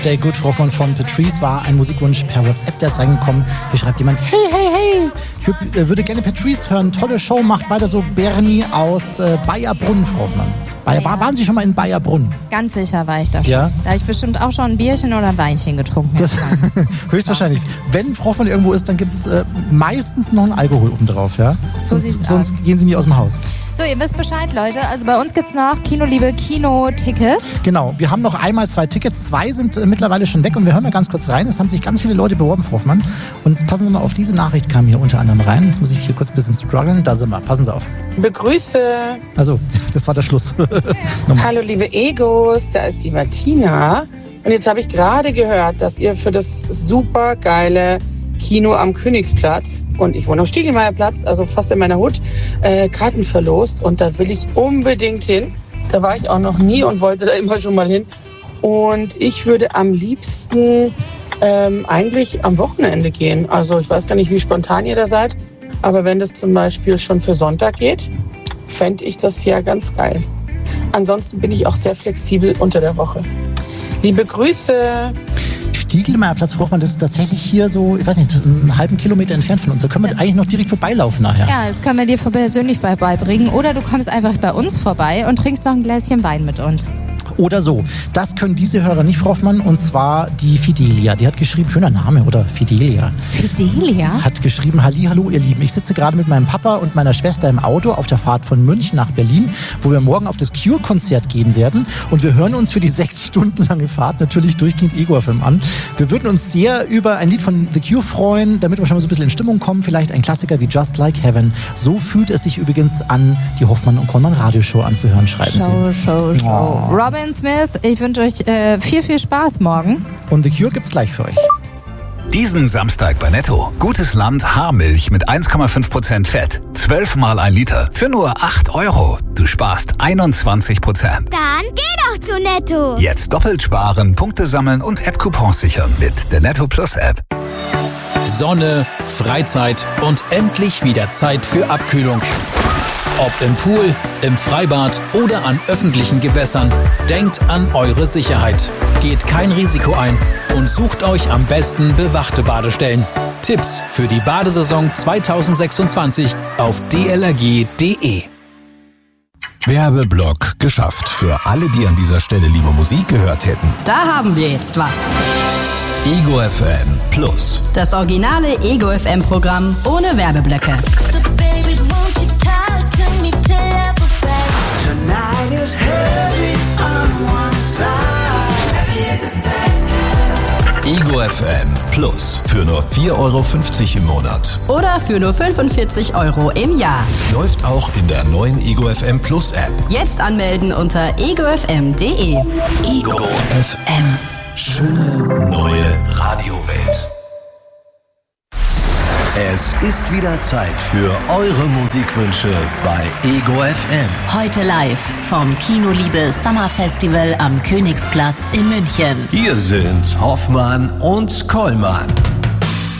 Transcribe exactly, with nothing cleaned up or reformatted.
Der Good Hoffmann von Patrice war ein Musikwunsch per WhatsApp, der ist reingekommen. Hier schreibt jemand, hey, hey, hey, ich würd, äh, würde gerne Patrice hören. Tolle Show, macht weiter so. Bernie aus äh, Bayerbrunn, Frau Hoffmann. Bayer, ja. Waren Sie schon mal in Bayerbrunn? Ganz sicher war ich da schon. Ja? Da habe ich bestimmt auch schon ein Bierchen oder ein Weinchen getrunken. Das, höchstwahrscheinlich. Wenn Frau Hoffmann irgendwo ist, dann gibt es äh, meistens noch einen Alkohol obendrauf. Ja? So sonst sieht's sonst aus. Gehen Sie nie aus dem Haus. So, ihr wisst Bescheid, Leute. Also bei uns gibt es noch Kinoliebe Kino-Tickets. Genau, wir haben noch einmal zwei Tickets. Zwei sind äh, mittlerweile schon weg und wir hören mal ganz kurz rein. Es haben sich ganz viele Leute beworben, Frau Hoffmann. Und passen Sie mal auf, diese Nachricht kam hier unter anderem rein. Jetzt muss ich hier kurz ein bisschen strugglen. Da sind wir. Passen Sie auf. Begrüße. Also, das war der Schluss. Hallo liebe Egos, da ist die Martina. Und jetzt habe ich gerade gehört, dass ihr für das super geile Kino am Königsplatz, und ich wohne am Stiegelmeierplatz, also fast in meiner Hut, äh, Karten verlost. Und da will ich unbedingt hin. Da war ich auch noch nie und wollte da immer schon mal hin. Und ich würde am liebsten ähm, eigentlich am Wochenende gehen. Also ich weiß gar nicht, wie spontan ihr da seid. Aber wenn das zum Beispiel schon für Sonntag geht, fände ich das ja ganz geil. Ansonsten bin ich auch sehr flexibel unter der Woche. Liebe Grüße. Stiegelmeierplatz, Frau Hoffmann, das ist tatsächlich hier so, ich weiß nicht, einen halben Kilometer entfernt von uns. Da können wir eigentlich noch direkt vorbeilaufen nachher. Ja, das können wir dir persönlich beibringen. Oder du kommst einfach bei uns vorbei und trinkst noch ein Gläschen Wein mit uns. Oder so. Das können diese Hörer nicht, Frau Hoffmann, und zwar die Fidelia. Die hat geschrieben, schöner Name, oder? Fidelia. Fidelia? Hat geschrieben, Hallihallo, ihr Lieben. Ich sitze gerade mit meinem Papa und meiner Schwester im Auto auf der Fahrt von München nach Berlin, wo wir morgen auf das Cure-Konzert gehen werden. Und wir hören uns für die sechs Stunden lange Fahrt natürlich durchgehend Ego F M an. Wir würden uns sehr über ein Lied von The Cure freuen, damit wir schon mal so ein bisschen in Stimmung kommen. Vielleicht ein Klassiker wie Just Like Heaven. So fühlt es sich übrigens an, die Hoffmann und Kollmann Radioshow anzuhören, schreiben Show, sie. Show, Show. Oh. Robin Smith, ich wünsche euch äh, viel, viel Spaß morgen. Und The Cure gibt's gleich für euch. Diesen Samstag bei Netto. Gutes Land Haarmilch mit eins Komma fünf Prozent Fett. Zwölfmal ein Liter für nur acht Euro. Du sparst einundzwanzig Prozent. Dann geh doch zu Netto. Jetzt doppelt sparen, Punkte sammeln und App-Coupons sichern mit der Netto Plus App. Sonne, Freizeit und endlich wieder Zeit für Abkühlung. Ob im Pool, im Freibad oder an öffentlichen Gewässern, denkt an eure Sicherheit. Geht kein Risiko ein und sucht euch am besten bewachte Badestellen. Tipps für die Badesaison zwanzig sechsundzwanzig auf d l r g punkt d e. Werbeblock geschafft. Für alle, die an dieser Stelle lieber Musik gehört hätten. Da haben wir jetzt was. Ego F M Plus. Das originale Ego F M Programm ohne Werbeblöcke. So baby, won't you talk to me till I go back? Tonight is heavy on one side. Heavy as a fat girl. Ego F M Plus. Für nur vier Euro fünfzig im Monat. Oder für nur fünfundvierzig Euro im Jahr. Läuft auch in der neuen Ego F M Plus App. Jetzt anmelden unter ego f m punkt d e. Ego F M. Schöne neue Radiowelt. Es ist wieder Zeit für eure Musikwünsche bei Ego F M. Heute live vom Kinoliebe Summer Festival am Königsplatz in München. Hier sind Hoffmann und Kollmann.